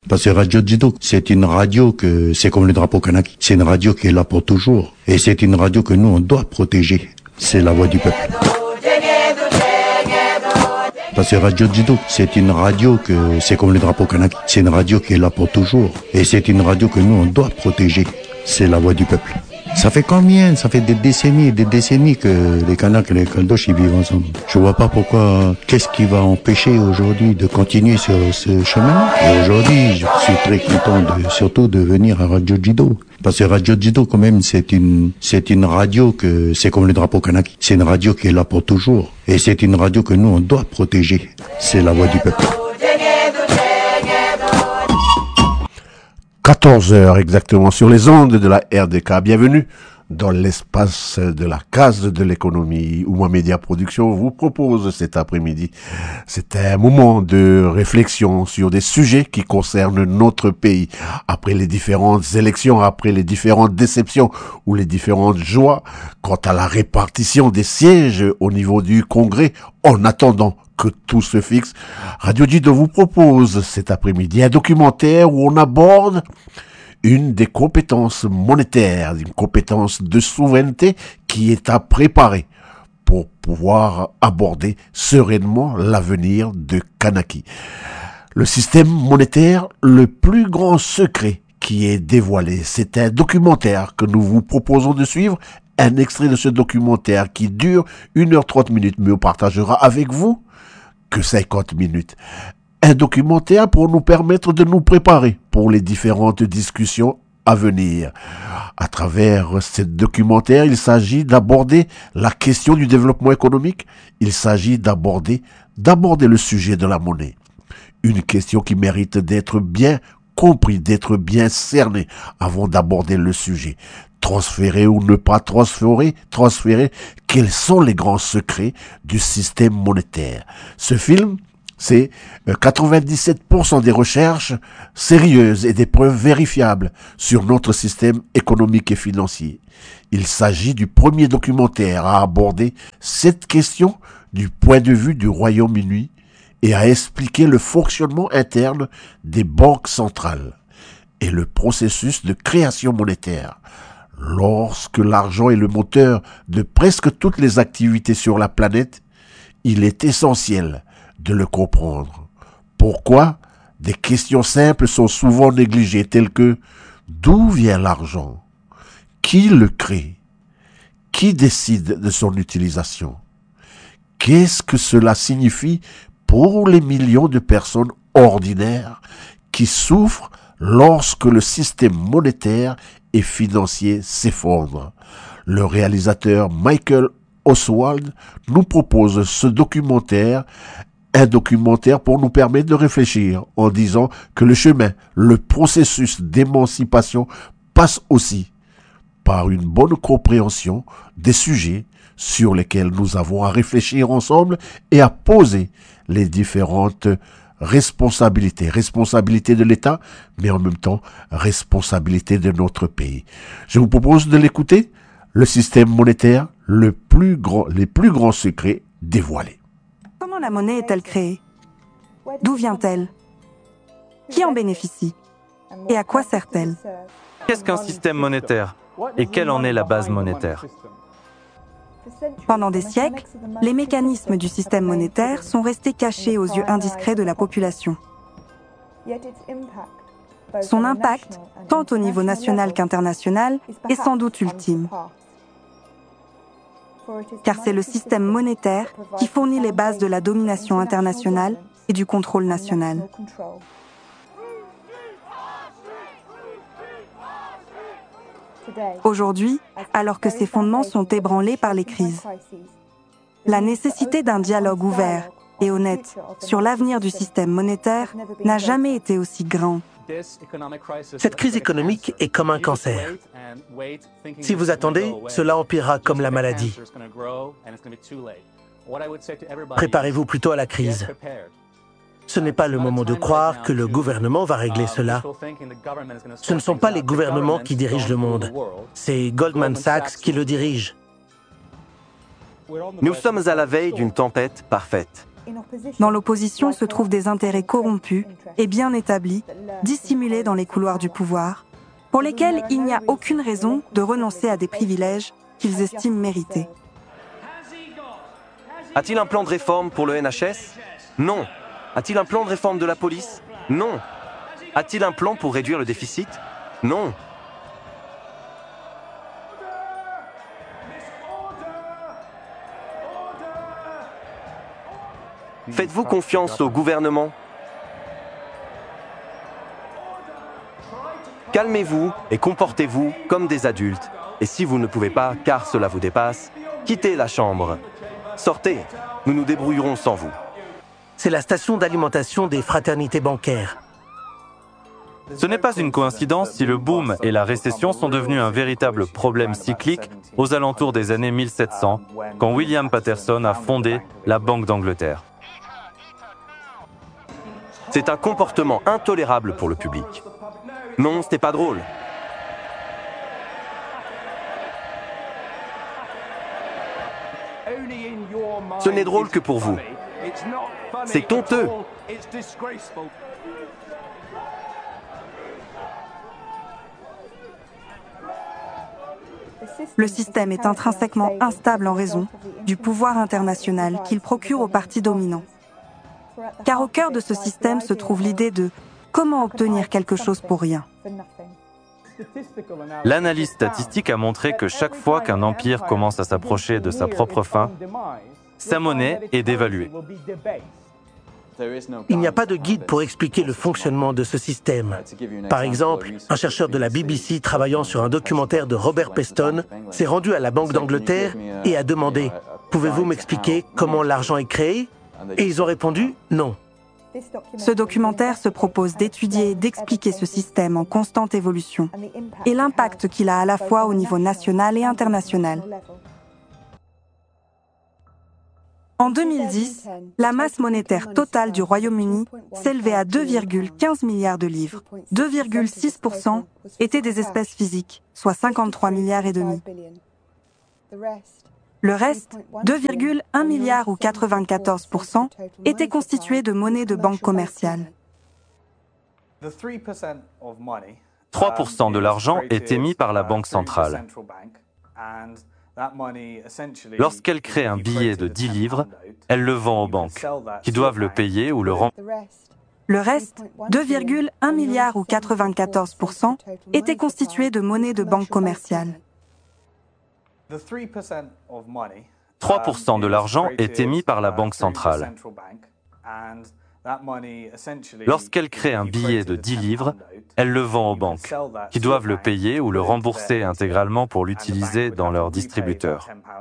Parce que Radio Jido, c'est une radio c'est comme le drapeau Kanaki. C'est une radio qui est là pour toujours. Et c'est une radio que nous, on doit protéger. C'est la voix du peuple. Parce que Radio Jido, c'est une radio c'est comme le drapeau Kanaki. C'est une radio qui est là pour toujours. Et c'est une radio que nous, on doit protéger. C'est la voix du peuple. Ça fait combien? Ça fait des décennies que les Kanaks et les Caldoches, ils vivent ensemble. Je vois pas pourquoi, qu'est-ce qui va empêcher aujourd'hui de continuer sur ce chemin. Et aujourd'hui, je suis très content surtout de venir à Radio Jido. Parce que Radio Jido, quand même, c'est une radio c'est comme le drapeau Kanaki. C'est une radio qui est là pour toujours. Et c'est une radio que nous, on doit protéger. C'est la voix du peuple. 14h exactement sur les ondes de la RDK. Bienvenue dans l'espace de la case de l'économie où Moi Média Production vous propose cet après-midi. C'est un moment de réflexion sur des sujets qui concernent notre pays. Après les différentes élections, après les différentes déceptions ou les différentes joies, quant à la répartition des sièges au niveau du Congrès, en attendant que tout se fixe, Radio Jido vous propose cet après-midi un documentaire où on aborde une des compétences monétaires, une compétence de souveraineté qui est à préparer pour pouvoir aborder sereinement l'avenir de Kanaki. Le système monétaire, le plus grand secret qui est dévoilé, c'est un documentaire que nous vous proposons de suivre. Un extrait de ce documentaire qui dure 1h30, mais on partagera avec vous que 50 minutes. Un documentaire pour nous permettre de nous préparer pour les différentes discussions à venir. À travers ce documentaire, il s'agit d'aborder la question du développement économique. Il s'agit d'aborder le sujet de la monnaie. Une question qui mérite d'être bien compris, d'être bien cerné avant d'aborder le sujet. Transférer ou ne pas transférer, quels sont les grands secrets du système monétaire. Ce film, c'est 97% des recherches sérieuses et des preuves vérifiables sur notre système économique et financier. Il s'agit du premier documentaire à aborder cette question du point de vue du Royaume-Uni et à expliquer le fonctionnement interne des banques centrales et le processus de création monétaire. Lorsque l'argent est le moteur de presque toutes les activités sur la planète, il est essentiel de le comprendre. Pourquoi? Des questions simples sont souvent négligées, telles que d'où vient l'argent? Qui le crée? Qui décide de son utilisation? Qu'est-ce que cela signifie pour les millions de personnes ordinaires qui souffrent lorsque le système monétaire et financier s'effondre? Le réalisateur Michael Oswald nous propose ce documentaire, un documentaire pour nous permettre de réfléchir en disant que le chemin, le processus d'émancipation passe aussi par une bonne compréhension des sujets sur lesquels nous avons à réfléchir ensemble et à poser les différentes responsabilité de l'État, mais en même temps responsabilité de notre pays. Je vous propose de l'écouter, le système monétaire, les plus grands secrets dévoilés. Comment la monnaie est-elle créée? D'où vient-elle? Qui en bénéficie? Et à quoi sert-elle? Qu'est-ce qu'un système monétaire? Et quelle en est la base monétaire? Pendant des siècles, les mécanismes du système monétaire sont restés cachés aux yeux indiscrets de la population. Son impact, tant au niveau national qu'international, est sans doute ultime. Car c'est le système monétaire qui fournit les bases de la domination internationale et du contrôle national. Aujourd'hui, alors que ces fondements sont ébranlés par les crises, la nécessité d'un dialogue ouvert et honnête sur l'avenir du système monétaire n'a jamais été aussi grande. Cette crise économique est comme un cancer. Si vous attendez, cela empirera comme la maladie. Préparez-vous plutôt à la crise. Ce n'est pas le moment de croire que le gouvernement va régler cela. Ce ne sont pas les gouvernements qui dirigent le monde. C'est Goldman Sachs qui le dirige. Nous sommes à la veille d'une tempête parfaite. Dans l'opposition se trouvent des intérêts corrompus et bien établis, dissimulés dans les couloirs du pouvoir, pour lesquels il n'y a aucune raison de renoncer à des privilèges qu'ils estiment mérités. A-t-il un plan de réforme pour le NHS? Non. A-t-il un plan de réforme de la police? Non. A-t-il un plan pour réduire le déficit? Non. Faites-vous confiance au gouvernement? Calmez-vous et comportez-vous comme des adultes. Et si vous ne pouvez pas, car cela vous dépasse, quittez la chambre. Sortez, nous nous débrouillerons sans vous. C'est la station d'alimentation des fraternités bancaires. Ce n'est pas une coïncidence si le boom et la récession sont devenus un véritable problème cyclique aux alentours des années 1700, quand William Patterson a fondé la Banque d'Angleterre. C'est un comportement intolérable pour le public. Non, ce n'est pas drôle. Ce n'est drôle que pour vous. C'est honteux. Le système est intrinsèquement instable en raison du pouvoir international qu'il procure aux partis dominants. Car au cœur de ce système se trouve l'idée de comment obtenir quelque chose pour rien. L'analyse statistique a montré que chaque fois qu'un empire commence à s'approcher de sa propre fin, sa monnaie est dévaluée. Il n'y a pas de guide pour expliquer le fonctionnement de ce système. Par exemple, un chercheur de la BBC travaillant sur un documentaire de Robert Peston s'est rendu à la Banque d'Angleterre et a demandé « Pouvez-vous m'expliquer comment l'argent est créé ?» Et ils ont répondu « Non ». Ce documentaire se propose d'étudier et d'expliquer ce système en constante évolution et l'impact qu'il a à la fois au niveau national et international. En 2010, la masse monétaire totale du Royaume-Uni s'élevait à 2,15 milliards de livres. 2,6% étaient des espèces physiques, soit 53 milliards et demi. Le reste, 2,1 milliards ou 94%, était constitué de monnaie de banque commerciale. 3% de l'argent est émis par la Banque centrale. Lorsqu'elle crée un billet de 10 livres, elle le vend aux banques, qui doivent le payer ou le rembourser. Le reste, 2,1 milliards ou 94%, était constitué de monnaie de banque commerciale. 3% de l'argent est émis par la Banque centrale. Lorsqu'elle crée un billet de 10 livres, elle le vend aux banques, qui doivent le payer ou le rembourser intégralement pour l'utiliser dans leur distributeur.